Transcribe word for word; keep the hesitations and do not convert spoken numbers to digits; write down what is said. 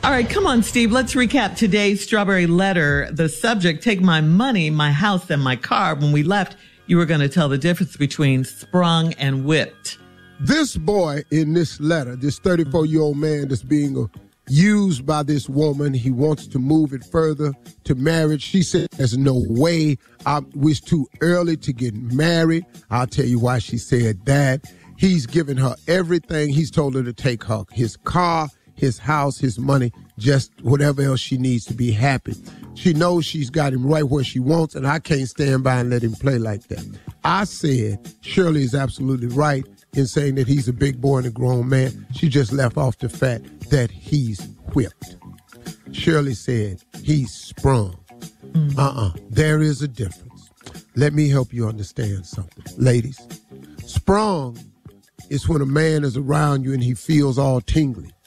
All right, come on, Steve. Let's recap today's Strawberry Letter. The subject, take my money, my house, and my car. When we left, you were going to tell the difference between sprung and whipped. This boy in this letter, this thirty-four-year-old man that's being uh, used by this woman, he wants to move it further to marriage. She said, there's no way. I, it's too early to get married. I'll tell you why she said that. He's given her everything. He's told her to take her, his car, his house, his money, just whatever else she needs to be happy. She knows she's got him right where she wants, and I can't stand by and let him play like that. I said Shirley is absolutely right in saying that he's a big boy and a grown man. She just left off the fact that he's whipped. Shirley said he's sprung. Mm. Uh-uh. There is a difference. Let me help you understand something. Ladies, sprung is when a man is around you and he feels all tingly.